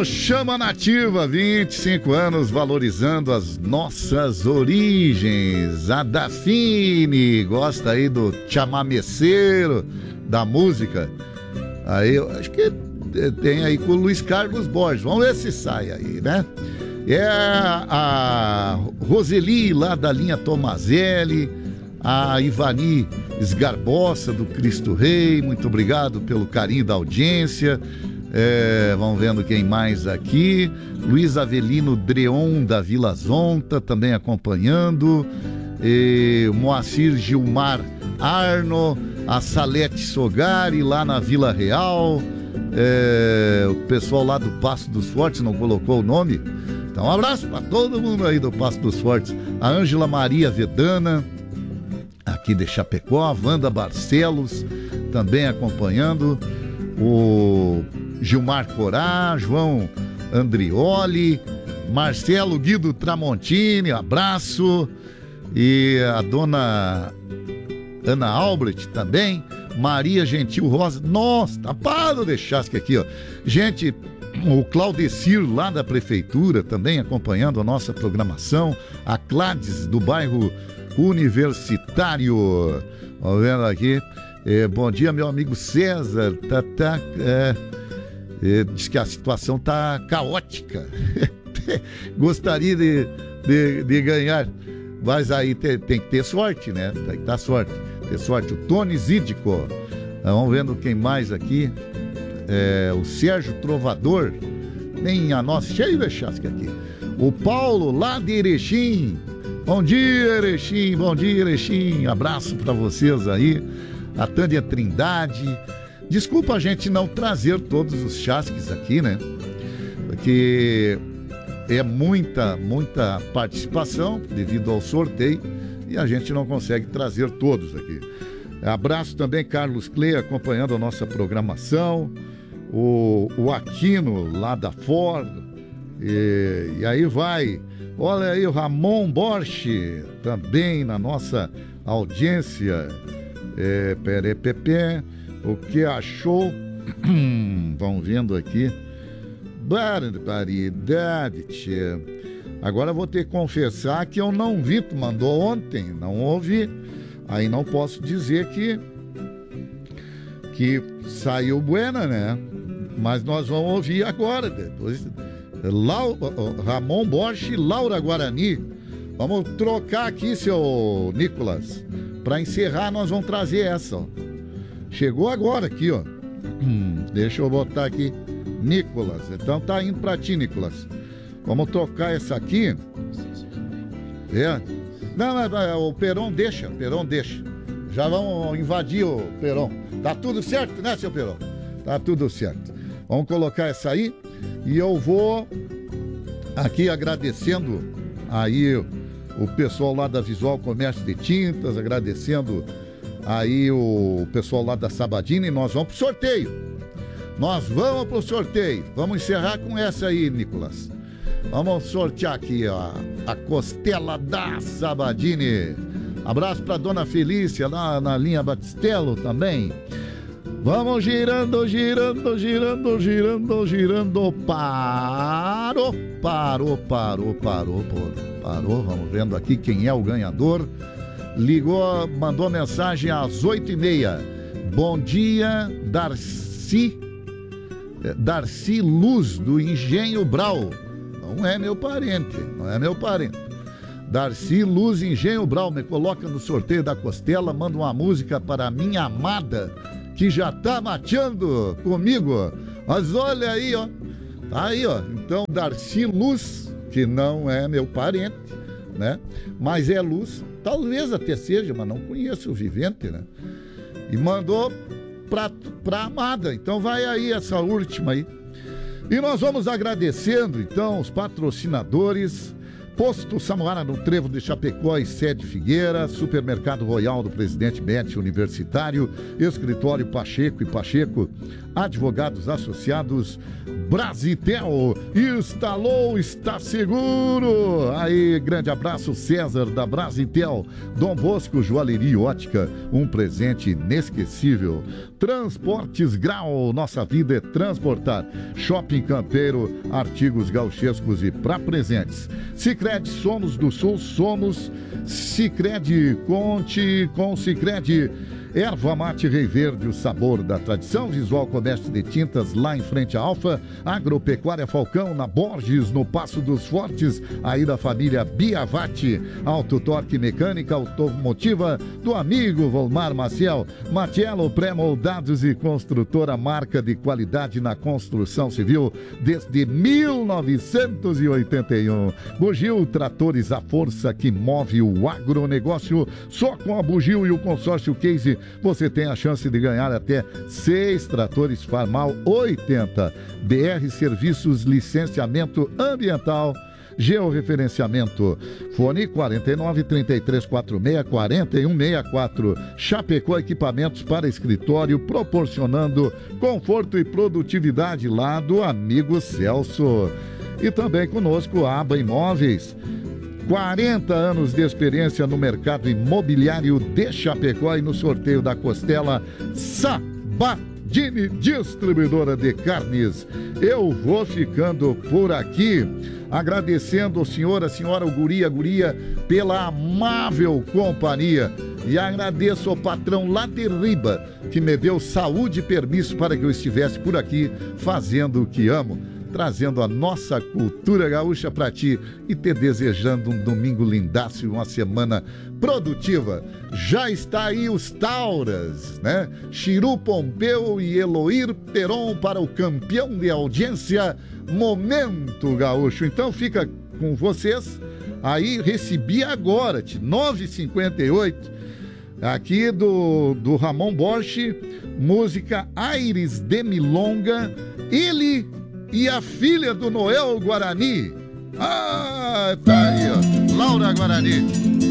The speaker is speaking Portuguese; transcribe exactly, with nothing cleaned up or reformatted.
Chama Nativa, vinte e cinco anos valorizando as nossas origens. A Dafine gosta aí do chamameceiro, da música. Aí eu acho que tem aí com o Luiz Carlos Borges. Vamos ver se sai aí, né? É a Roseli lá da linha Tomazelli, a Ivani Esgarbosa do Cristo Rei, muito obrigado pelo carinho da audiência. É, vamos vendo quem mais aqui. Luiz Avelino Dreon da Vila Zonta também acompanhando. E, Moacir Gilmar Arno, a Salete Sogari lá na Vila Real. É, o pessoal lá do Passo dos Fortes não colocou o nome. Então um abraço para todo mundo aí do Passo dos Fortes. A Ângela Maria Vedana aqui de Chapecó, a Wanda Barcelos também acompanhando. O Gilmar Corá, João Andrioli, Marcelo Guido Tramontini, abraço. E a dona Ana Albrecht também, Maria Gentil Rosa, nossa, tapado de chasque aqui, ó. Gente, o Claudecir lá da prefeitura também acompanhando a nossa programação, a Clades do bairro Universitário, vamos vendo aqui. É, bom dia, meu amigo César. Tá, tá, é, é, diz que a situação tá caótica. Gostaria de, de, de ganhar, mas aí tem, tem que ter sorte, né? Tem que dar sorte. Ter sorte. O Tony Zídico. Vamos vendo quem mais aqui. É, o Sérgio Trovador. Nem a nossa. Cheio de chasque aqui. O Paulo lá de Erechim. Bom dia, Erechim. Bom dia, Erechim. Abraço para vocês aí. A Tânia Trindade. Desculpa a gente não trazer todos os chasques aqui, né? Porque é muita, muita participação devido ao sorteio e a gente não consegue trazer todos aqui. Abraço também, Carlos Clay, acompanhando a nossa programação. O, o Aquino, lá da Ford. E, e aí vai. Olha aí o Ramon Borche, também na nossa audiência. É, pere, pepe, o que achou? Vamos vendo aqui. Barbaridade, tia. Agora vou ter que confessar que eu não vi, tu mandou ontem, não ouvi. Aí não posso dizer que que saiu buena, né? Mas nós vamos ouvir agora. Depois, Lau, Ramon Borges e Laura Guarani. Vamos trocar aqui, seu Nicolas. Para encerrar, nós vamos trazer essa, ó. Chegou agora aqui, ó. Hum, deixa eu botar aqui. Nicolas. Então tá indo pra ti, Nicolas. Vamos trocar essa aqui. É. Não, mas o Peron deixa, Peron deixa. Já vamos invadir o Peron. Tá tudo certo, né, seu Peron? Tá tudo certo. Vamos colocar essa aí. E eu vou aqui agradecendo aí o pessoal lá da Visual Comércio de Tintas, agradecendo aí o pessoal lá da Sabadini. Nós vamos pro sorteio. Nós vamos pro sorteio. Vamos encerrar com essa aí, Nicolas. Vamos sortear aqui, ó, a costela da Sabadini. Abraço pra dona Felícia lá na linha Batistello também. Vamos girando, girando, girando, girando, girando. Parou, parou, parou, parou, parou. Parou, vamos vendo aqui quem é o ganhador. Ligou, mandou mensagem às oito e meia. Bom dia, Darcy. Darcy Luz, do Engenho Brau. Não é meu parente, não é meu parente. Darcy Luz, Engenho Brau, me coloca no sorteio da costela, manda uma música para a minha amada, que já tá mateando comigo. Mas olha aí, ó. Tá aí, ó. Então, Darcy Luz, que não é meu parente, né? Mas é Luz, talvez até seja, mas não conheço o vivente, né? E mandou pra, pra amada. Então vai aí essa última aí. E nós vamos agradecendo, então, os patrocinadores. Posto Samuara no Trevo de Chapecó e Sede Figueira, Supermercado Royal do Presidente Médici Universitário, Escritório Pacheco e Pacheco, Advogados Associados, Brasitel, instalou, está seguro. Aí, grande abraço, César da Brasitel. Dom Bosco Joalheria e Ótica, um presente inesquecível. Transportes Grau, nossa vida é transportar. Shopping Campeiro, artigos gauchescos e pra presentes. Sicredi Somos do Sul, somos Sicredi, conte com Sicredi. Erva Mate Rei Verde, o sabor da tradição. Visual Comércio de Tintas, lá em frente à Alfa. Agropecuária Falcão, na Borges, no Passo dos Fortes, aí da família Biavati. Auto Torque Mecânica Automotiva, do amigo Volmar Maciel. Matiello Pré-Moldados e Construtora, marca de qualidade na construção civil desde mil novecentos e oitenta e um. Bugio Tratores, a força que move o agronegócio. Só com a Bugio e o consórcio Case você tem a chance de ganhar até seis tratores Farmal oitenta. B R Serviços, licenciamento ambiental, georreferenciamento. Fone quarenta e nove, trinta e três quarenta e seis, quarenta e um sessenta e quatro. Chapecó Equipamentos para escritório, proporcionando conforto e produtividade, lá do amigo Celso. E também conosco a Aba Imóveis. quarenta anos de experiência no mercado imobiliário de Chapecó, e no sorteio da costela Sabatini, distribuidora de carnes. Eu vou ficando por aqui, agradecendo o senhor, a senhora, o guri, a guria, pela amável companhia. E agradeço ao patrão lá de Riba, que me deu saúde e permisso para que eu estivesse por aqui fazendo o que amo, trazendo a nossa cultura gaúcha para ti e te desejando um domingo lindaço e uma semana produtiva. Já está aí os Tauras, né? Chiru Pompeu e Eloir Peron para o campeão de audiência Momento Gaúcho. Então fica com vocês aí, recebi agora, nove e cinquenta e oito, aqui do, do Ramon Borges, música Aires de Milonga, ele e a filha do Noel Guarani. Ah, tá aí, ó, Laura Guarani.